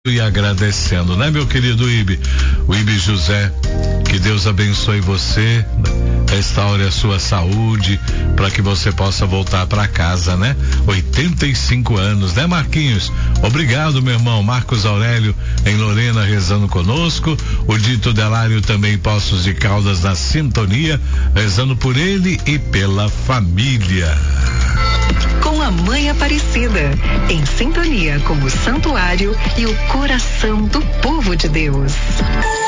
e agradecendo, né, meu querido Ibe? O Ibe José, que Deus abençoe você, restaure a sua saúde, para que você possa voltar para casa, né? 85 anos, né, Marquinhos? Obrigado, meu irmão. Marcos Aurélio em Lorena rezando conosco, o Dito Delário também, Poços de Caldas na sintonia, rezando por ele e pela família. Com a Mãe Aparecida, em sintonia com o santuário e o coração do povo de Deus.